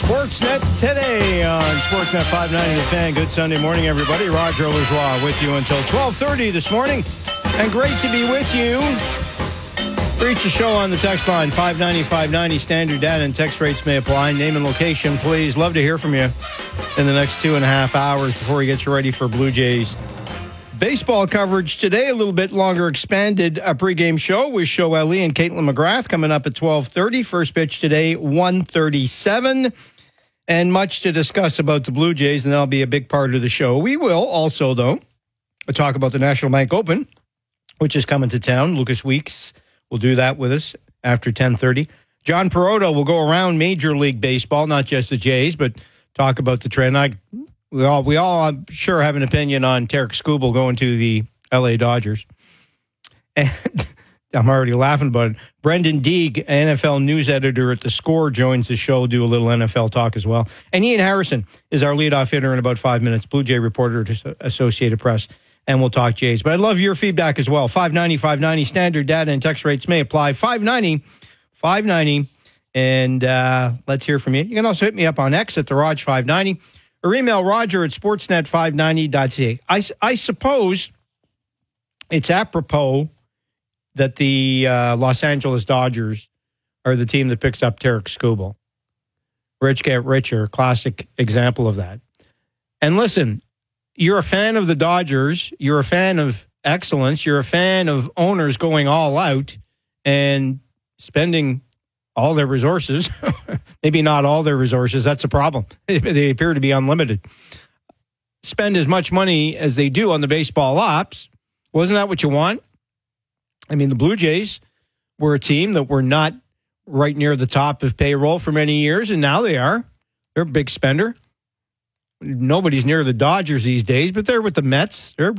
Sportsnet today on Sportsnet 590 The Fan. Good Sunday morning, everybody. Roger Lajoie with you until 12:30 this morning. And great to be with you. Reach a show on the text line, 590-590. Standard data and text rates may apply. Name and location, please. Love to hear from you in the next 2.5 hours before we get you ready for Blue Jays baseball coverage today. A little bit longer expanded pregame show with Show Ellie and Caitlin McGrath coming up at 12:30. First pitch today, 1:37. And much to discuss about the Blue Jays, and that'll be a big part of the show. We will also, though, talk about the National Bank Open, which is coming to town. Lucas Weeks will do that with us after 10:30. John Perotto will go around Major League Baseball, not just the Jays, but talk about the trend. We all, I'm sure, have an opinion on Tarek Skubal going to the LA Dodgers. And I'm already laughing about it. Brendan Deeg, NFL news editor at The Score, joins the show, do a little NFL talk as well. And Ian Harrison is our leadoff hitter in about 5 minutes, Blue Jay reporter at Associated Press. And we'll talk Jays. But I'd love your feedback as well. 590-590, standard data and text rates may apply. 590-590. And let's hear from you. You can also hit me up on X at the Raj590 or email Roger at sportsnet590.ca. I suppose it's apropos that the Los Angeles Dodgers are the team that picks up Tarek Skubal. Rich get richer, classic example of that. And listen, you're a fan of the Dodgers, you're a fan of excellence, you're a fan of owners going all out and spending all their resources. Maybe not all their resources, that's a problem. They appear to be unlimited. Spend as much money as they do on the baseball ops. Wasn't that what you want? I mean, the Blue Jays were a team that were not right near the top of payroll for many years, and now they are. They're a big spender. Nobody's near the Dodgers these days, but they're with the Mets. They're